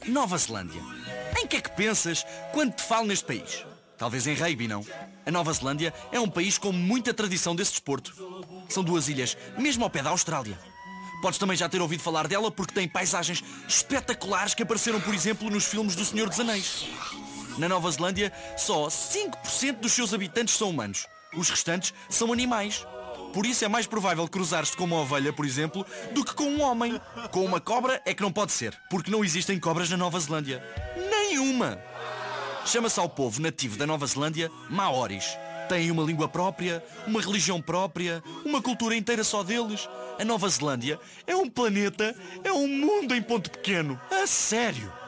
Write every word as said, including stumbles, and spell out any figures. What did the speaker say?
Nova Zelândia. Em que é que pensas quando te falo neste país? Talvez em rugby, não? A Nova Zelândia é um país com muita tradição desse desporto. São duas ilhas, mesmo ao pé da Austrália. Podes também já ter ouvido falar dela porque tem paisagens espetaculares que apareceram, por exemplo, nos filmes do Senhor dos Anéis. Na Nova Zelândia, só cinco por cento dos seus habitantes são humanos. Os restantes são animais. Por isso é mais provável cruzares-te com uma ovelha, por exemplo, do que com um homem. Com uma cobra é que não pode ser, porque não existem cobras na Nova Zelândia. Nenhuma! Chama-se ao povo nativo da Nova Zelândia Maoris. Têm uma língua própria, uma religião própria, uma cultura inteira só deles. A Nova Zelândia é um planeta, é um mundo em ponto pequeno. A sério!